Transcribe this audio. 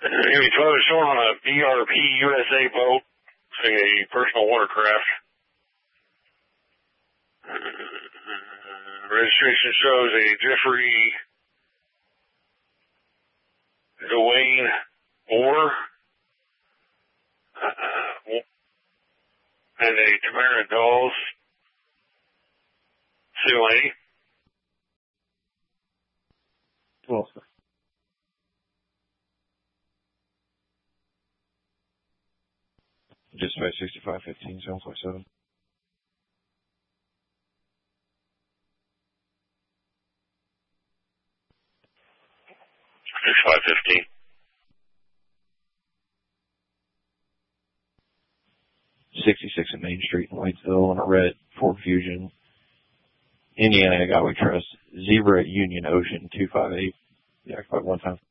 Enemy 12 is shown on a BRP USA boat, a personal watercraft. Registration shows a Jeffrey Dwayne Moore and a Tamara Dawes. Civil lady. 12. Dispatch 6515, 747. 6515. 66 at Main Street in Whitesville on a red Ford Fusion. Indiana Agawam Trust. Zebra at Union Ocean 258. Yeah, occupied one time.